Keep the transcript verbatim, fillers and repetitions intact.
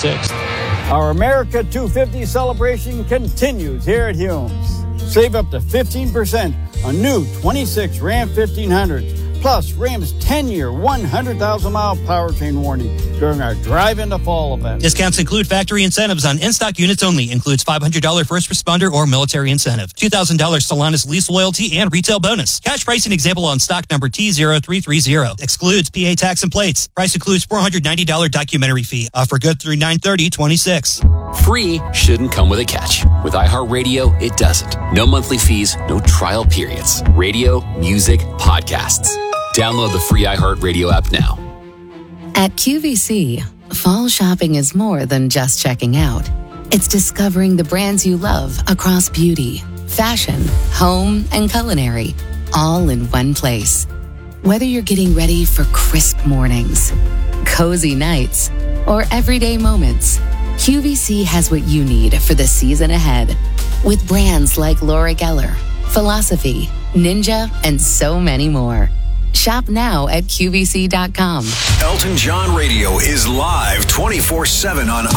twenty-sixth. Our America two fifty celebration continues here at Humes. Save up to fifteen percent on new twenty-six Ram fifteen hundreds, plus Ram's ten-year, one hundred thousand mile powertrain warranty during our Drive into Fall event. Discounts include factory incentives on in-stock units only. Includes five hundred dollars first responder or military incentive, two thousand dollars Stellantis lease loyalty and retail bonus. Cash pricing example on stock number T zero three three zero. Excludes P A tax and plates. Price includes four hundred ninety dollars documentary fee. Offer good through nine thirty twenty-six. Free shouldn't come with a catch. With iHeartRadio, it doesn't. No monthly fees, no trial periods. Radio, music, podcasts. Download the free iHeartRadio app now. At Q V C, fall shopping is more than just checking out. It's discovering the brands you love across beauty, fashion, home, and culinary, all in one place. Whether you're getting ready for crisp mornings, cozy nights, or everyday moments, Q V C has what you need for the season ahead. With brands like Laura Geller, Philosophy, Ninja, and so many more. Shop now at Q V C dot com. Elton John Radio is live twenty-four seven on